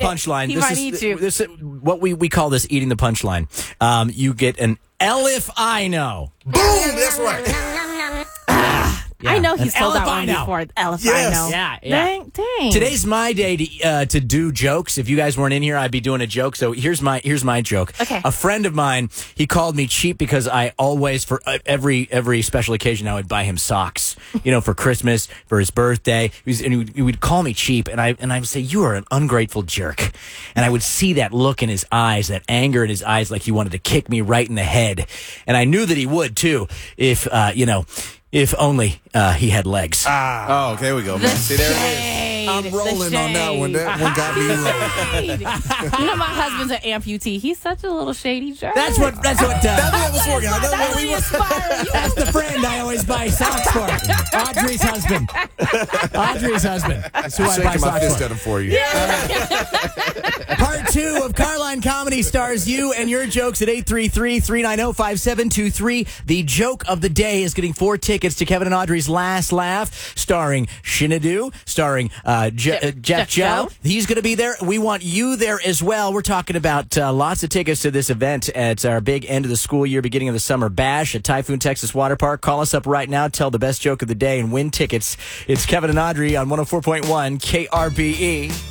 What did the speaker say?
punchline. He might need to. This is what we call this eating the punchline. You get an L if I know. Boom! That's right. Yeah. I know he's told that one Elefino. before. Elefino. Yes. Yeah. Dang. Today's my day to do jokes. If you guys weren't in here, I'd be doing a joke. So here's my joke. Okay. A friend of mine, he called me cheap because I always, for every special occasion, I would buy him socks. For Christmas, for his birthday. He would call me cheap, and I would say, "You are an ungrateful jerk." And I would see that look in his eyes, that anger in his eyes, like he wanted to kick me right in the head. And I knew that he would too, if if only he had legs. Oh, there we go, man. See, there it is. I'm rolling on that one. That one got me rolling. My husband's an amputee. He's such a little shady jerk. That's what. That's what was working on. That's really inspiring. That's the friend I always buy socks for. Audrey's husband. That's who I buy Shaking my socks fist for. at him for you. Part 2 of Carline Comedy stars you and your jokes at 833-390-5723. The joke of the day is getting 4 tickets to Kevin and Audrey's Last Laugh, starring Shinadu, starring Jeff Joe. He's going to be there. We want you there as well. We're talking about lots of tickets to this event at our big end of the school year, beginning of the summer bash at Typhoon Texas Water Park. Call us up right now, tell the best joke of the day, and win tickets. It's Kevin and Audrey on 104.1 KRBE.